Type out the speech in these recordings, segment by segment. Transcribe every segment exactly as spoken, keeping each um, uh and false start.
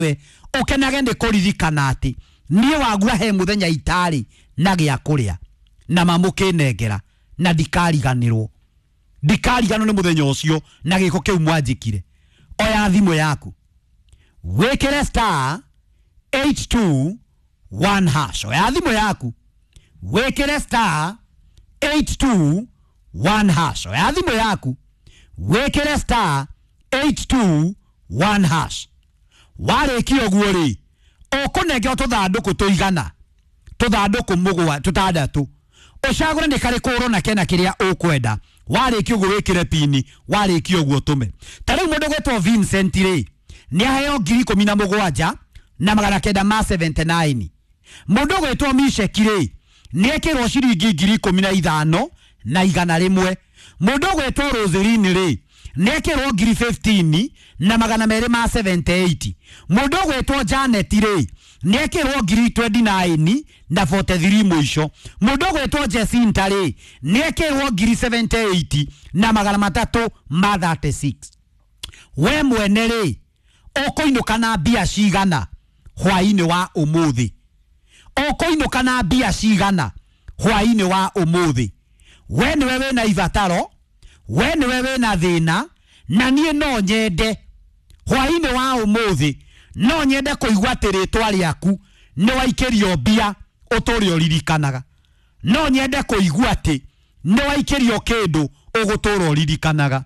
we ukenage ndi kuririkana ati nie wagua he muthenya itari na gya kuria na mamukinengera na ndikariganirwo ndikariganwo ni muthenya ucio na giko kiu mwanjikire. Oya thimu yaku wekere star eight two one hash. Oya thimu yaku wekere star eight two one hash. Oya thimu yaku wekere star eight two one hash. Ware kio guori okunege tuthanduku tuigana tuthanduku mugwa tutandatu ucagure ni kare korona kena kiria ukwenda. Ware kio gwekire pini ware kio gwo tume tari mundu gwetwo Vincent ri ni aheo ngiri kumi na mugwanja na magana kenda ma seventy nine. Mundu gwetwo Misheki ri ni ekirwo ciringi ngiri kumi na ithano na igana rimwe. Mundu gwetwo Roseline ri ni ekirwo ngiri fifteen na magana meri ma seventy eight. Mundu gwetwo Janet ri ni ekirwo ngiri twenty nine na forty three mwisho. Mundu gwetwo Jacinta ri ni ekirwo ngiri seventy eight na magana matatu ma thirty six. We mwene ri okoinuka na bia cigana hwaini wa umuthi? Okoinuka na bia cigana hwaini wa umuthi? We ni wewe na ivataro, we ni wewe na thina, na nie no nyende hwaini wa umuthi no nyende kuigwa ritwa riaku ni waikirio bia uturi uririkanaga. No nyende kuigwa ati ni waikirio kindu ugutura uririkanaga.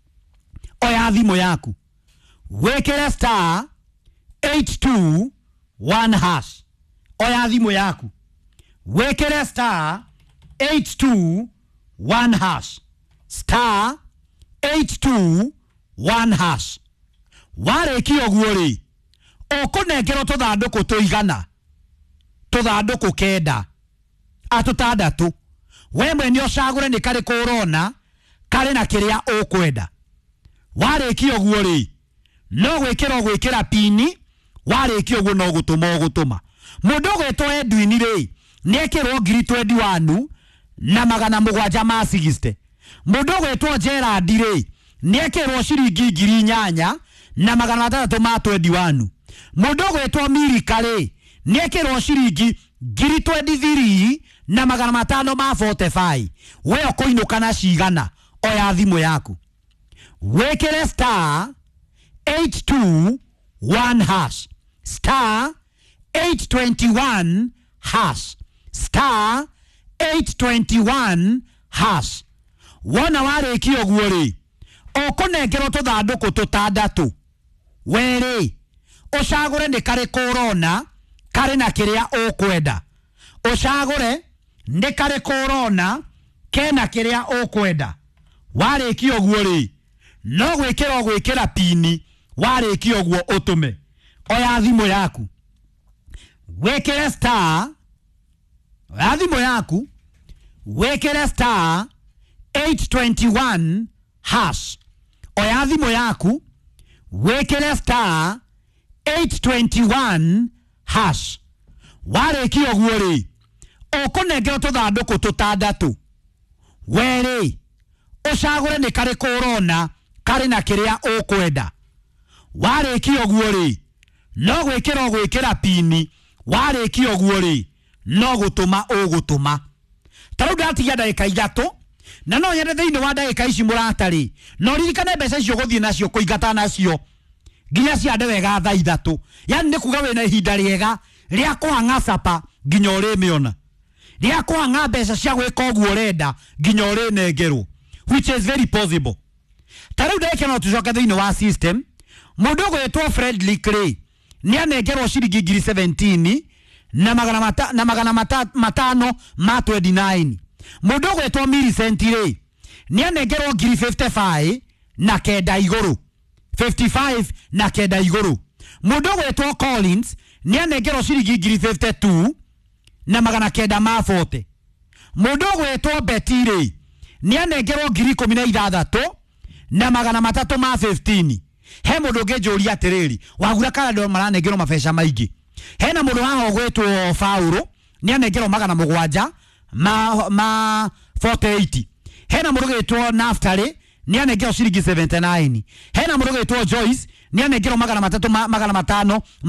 Oya thimu yaku wekere star eight two one hash. Oya thimu yaku wekere star eight two one hash, star eight two one hash. Ware kio guori okunengero tuthanduku tuigana tuthanduku kenda atutandatu. We mwene ucagure ni kare korona kare na kiria ukwenda. Ware kio guori no gwikira gwikira pini ware kio gu no gutuma gutuma. Mundu gwetwo Edwin ri ni ekirwo ngiri twenty one na magana mugwanja ma sixty. Mundu gwetwo Gerard ri ni ekirwo ciringi ngiri nyanya na magana matatu ma twenty one. Mundu gwetwo Mirika ri ni ekirwo ciringi ngiri twenty three na magana matano ma forty five. We okoinuka na cigana? Oya thimu yaku wekere star eight two one hash, star eight twenty-one hash, star eight twenty-one hash. Wona ware kio guori okunengero tuthanduku tutandatu. Were ucagure ni kare korona kare na kiria ukwenda. Ucagure ni kare korona kena kiria ukwenda. Ware kio guori no gwikira gwikira pini ware kio guo utume. Oya thimu yaku wekere star, oya thimu yaku wekere star eight twenty-one hash. Oya thimu yaku wekere star eight twenty-one hash. Ware kio guori okunengero tuthanduku tutandatu. Were ucagure ni kare korona kare na kiria ukwenda. Ware kio guori no gwikira gwikira pini ware kio guori no gutuma ugutuma. Taru ndatigia ndagika ithatu na no nyende thiini wa ndagika ici muratari no ririkane mbeca icio guthie nacio kuingata nacio nginya ciande wega thaa ithatu. Yani ni kuga wina ihinda riega ria kuhanga sapa nginya uri miona, ria kuhanga mbeca cia gwika uguo urenda nginya uri nengerwo, which is very possible. Taru ndagika no tucoke thiini wa system. Mundu gwetwo Friendly Clay ni anengerwo ciringi ngiri seventeen na magana mata, na magana mata, matano ma twenty nine. Mundu gwetwo Millicent ri ni anengerwo ngiri fifty-five na kenda iguru, fifty-five na kenda iguru. Mundu gwetwo Collins ni anengerwo ciringi ngiri fifty-two na magana kenda ma forty. Mundu gwetwo Betty ri ni anengerwo ngiri kumi na ithathatu na magana matatu ma fifteen. He mundu ngejuria atiriri wagura kana ndo maranengerwo mabesha maingi. Hena mundu haho gwetwo Paulo ni anengerwo magana mugwanja ma ma forty-eight. Hena mundu gwetwo Naftali ni anengerwo ciringi seventy nine. Hena mundu gwetwo Joyce ni anengerwo magana matatu magana matano